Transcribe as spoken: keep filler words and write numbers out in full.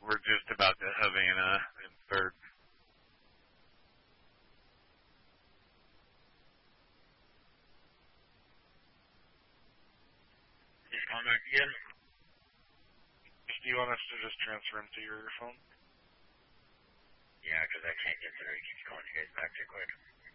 We're just about to Havana in third. He's calling back again? Do you want us to just transfer him to your phone? Yeah, because I can't get through. He keeps calling you guys back too quick.